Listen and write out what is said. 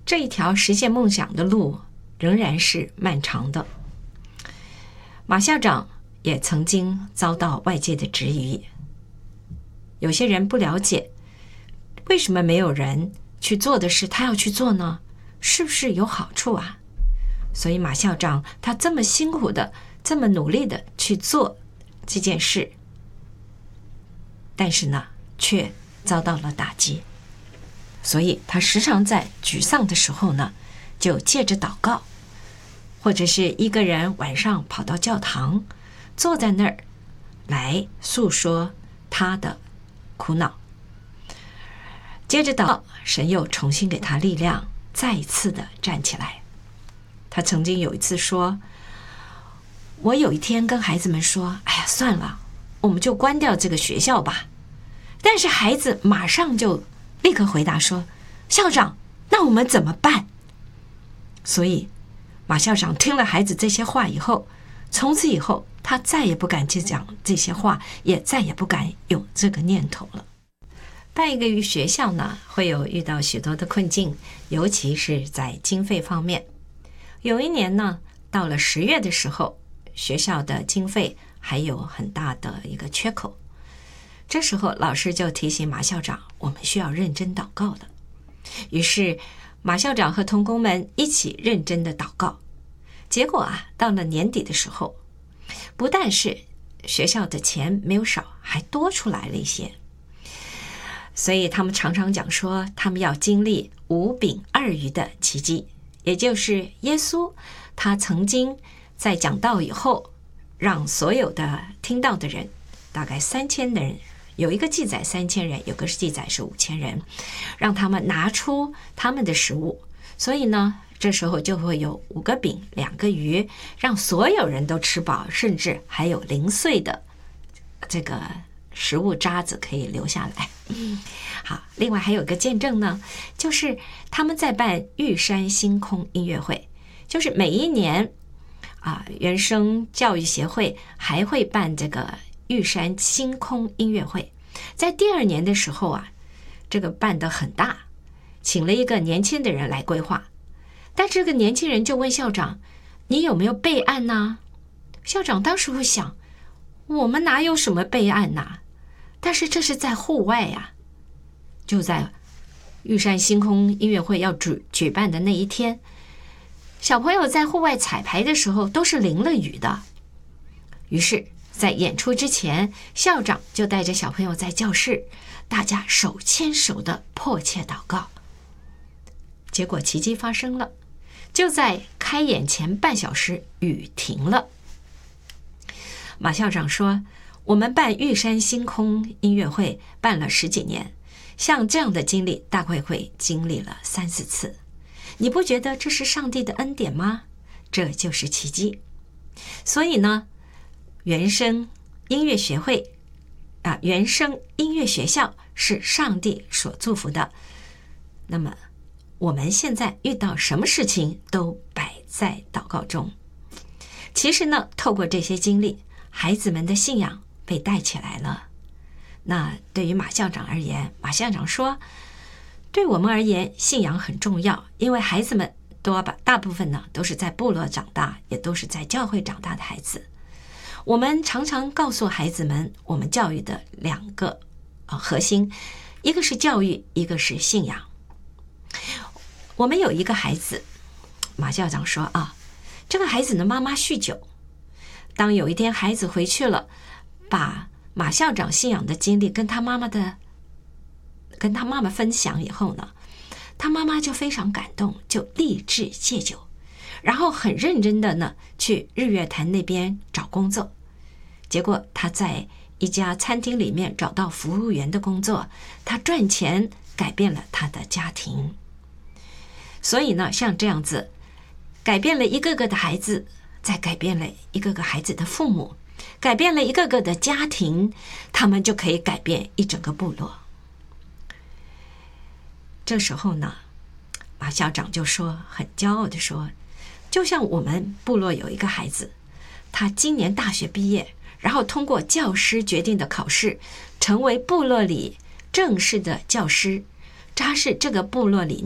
这一条实现梦想的路仍然是漫长的。马校长也曾经遭到外界的质疑，有些人不了解为什么没有人去做的事他要去做呢？是不是有好处啊？所以马校长他这么辛苦的这么努力的去做这件事，但是呢却遭到了打击，所以他时常在沮丧的时候呢就借着祷告，或者是一个人晚上跑到教堂坐在那儿来诉说他的苦恼。接着祷告，神又重新给他力量，再一次的站起来。他曾经有一次说，我有一天跟孩子们说，哎呀算了，我们就关掉这个学校吧。但是孩子马上就立刻回答说，校长，那我们怎么办？所以马校长听了孩子这些话以后，从此以后他再也不敢去讲这些话，也再也不敢有这个念头了。办一个学校呢，会有遇到许多的困境，尤其是在经费方面。有一年呢，到了10月的时候，学校的经费还有很大的一个缺口。这时候老师就提醒马校长，我们需要认真祷告的。于是马校长和同工们一起认真的祷告。结果啊，到了年底的时候，不但是学校的钱没有少，还多出来了一些。所以他们常常讲说，他们要经历5饼2鱼的奇迹，也就是耶稣他曾经在讲道以后，让所有的听到的人，大概3000的人，有一个记载3000人，有个记载是5000人，让他们拿出他们的食物。所以呢，这时候就会有5个饼2个鱼，让所有人都吃饱，甚至还有零碎的这个食物渣子可以留下来。好，另外还有一个见证呢，就是他们在办玉山星空音乐会，就是每一年原生教育协会还会办这个玉山星空音乐会。在第2年的时候啊，这个办得很大，请了一个年轻的人来规划。但这个年轻人就问校长，你有没有备案呢？校长当时会想，我们哪有什么备案呢？但是这是在户外呀，就在玉山星空音乐会要举办的那一天，小朋友在户外彩排的时候都是淋了雨的。于是在演出之前，校长就带着小朋友在教室，大家手牵手的迫切祷告。结果奇迹发生了，就在开演前半小时，雨停了。马校长说，我们办玉山星空音乐会办了10几年，像这样的经历大概会经历了3、4次。你不觉得这是上帝的恩典吗？这就是奇迹。所以呢，原生音乐学会原生音乐学校是上帝所祝福的。那么我们现在遇到什么事情都摆在祷告中。其实呢，透过这些经历，孩子们的信仰被带起来了。那对于马校长而言，马校长说，对我们而言信仰很重要，因为孩子们大部分呢都是在部落长大，也都是在教会长大的孩子。我们常常告诉孩子们，我们教育的2个核心，一个是教育，一个是信仰。我们有一个孩子，马校长说这个孩子的妈妈酗酒。当有一天孩子回去了，把马校长信仰的经历跟他妈妈分享以后呢，他妈妈就非常感动，就立志戒酒，然后很认真的呢去日月潭那边找工作。结果他在一家餐厅里面找到服务员的工作，他赚钱，改变了他的家庭。所以呢，像这样子改变了一个个的孩子，再改变了一个个孩子的父母，改变了一个个的家庭，他们就可以改变一整个部落。这时候呢，马校长就说，很骄傲的说，就像我们部落有一个孩子，他今年大学毕业，然后通过教师决定的考试，成为部落里正式的教师，他是这个部落里